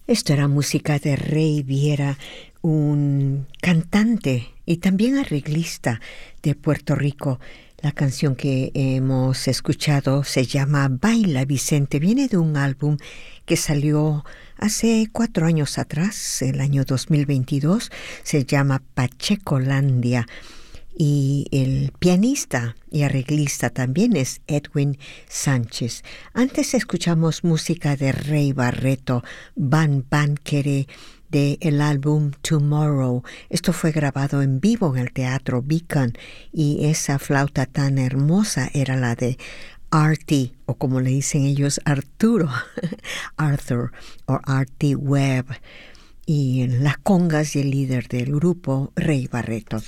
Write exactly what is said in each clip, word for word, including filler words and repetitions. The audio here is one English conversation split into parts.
Esto era música de Rey Viera, un cantante y también arreglista de Puerto Rico. La canción que hemos escuchado se llama Baila Vicente. Viene de un álbum que salió hace cuatro años atrás, el año dos mil veintidós. Se llama Pachecolandia. Y el pianista y arreglista también es Edwin Sánchez. Antes escuchamos música de Rey Barreto, Van Van Quere, de el álbum Tomorrow. Esto fue grabado en vivo en el Teatro Beacon y esa flauta tan hermosa era la de Artie, o como le dicen ellos, Arturo, Arthur, o Artie Webb. Y en las congas y el líder del grupo, Rey Barreto.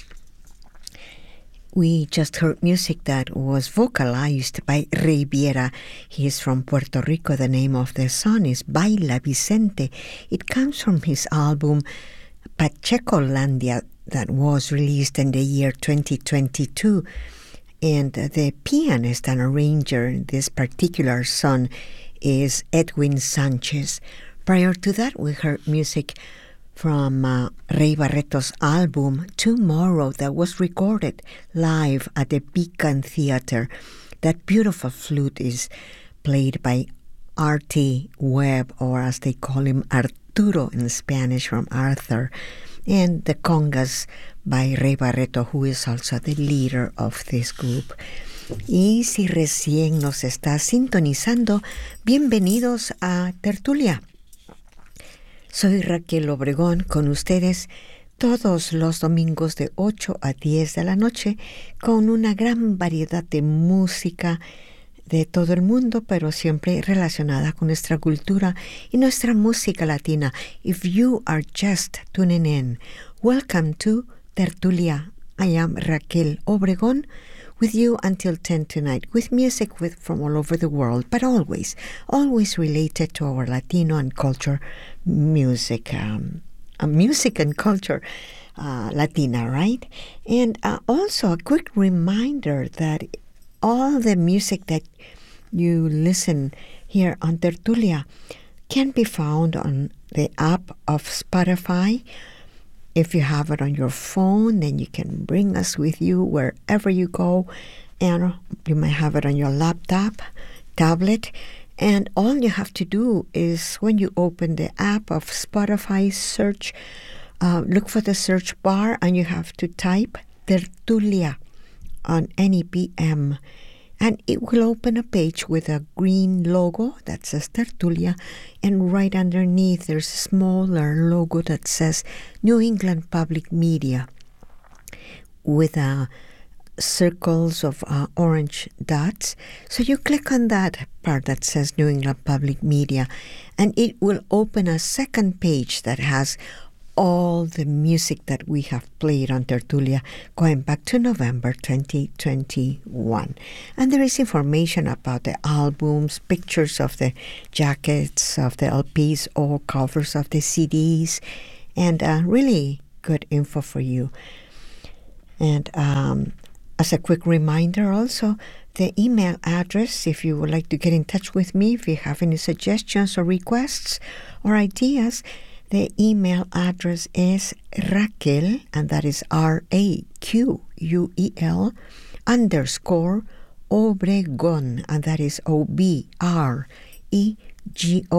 We just heard music that was vocalized by Rey Viera. He is from Puerto Rico. The name of the song is Baila Vicente. It comes from his album Pachecolandia that was released in the year twenty twenty-two. And the pianist and arranger in this particular song is Edwin Sanchez. Prior to that, we heard music from uh, Rey Barreto's album Tomorrow that was recorded live at the Beacon Theater. That beautiful flute is played by Artie Webb, or as they call him, Arturo in Spanish, from Arthur, and the congas by Rey Barreto, who is also the leader of this group. Y si recién nos está sintonizando, bienvenidos a Tertulia. Soy Raquel Obregón con ustedes todos los domingos de ocho a diez de la noche con una gran variedad de música de todo el mundo, pero siempre relacionada con nuestra cultura y nuestra música latina. If you are just tuning in, welcome to Tertulia. I am Raquel Obregón, with you until ten tonight, with music with, from all over the world, but always, always related to our Latino and culture music, um, uh, music and culture uh, Latina, right? And uh, also a quick reminder that all the music that you listen here on Tertulia can be found on the app of Spotify. If you have it on your phone, then you can bring us with you wherever you go. And you might have it on your laptop, tablet. And all you have to do is when you open the app of Spotify, search, uh, look for the search bar, and you have to type Tertulia on N E P M. And it will open a page with a green logo that says Tertulia, and right underneath there's a smaller logo that says New England Public Media with uh, circles of uh, orange dots. So you click on that part that says New England Public Media, and it will open a second page that has all the music that we have played on Tertulia going back to November twenty twenty-one. And there is information about the albums, pictures of the jackets of the L Ps, or covers of the C Ds, and uh, really good info for you. And um, as a quick reminder also, the email address, if you would like to get in touch with me, if you have any suggestions or requests or ideas, the email address is Raquel, and that is R A Q U E L, underscore Obregón, and that is O B R E G O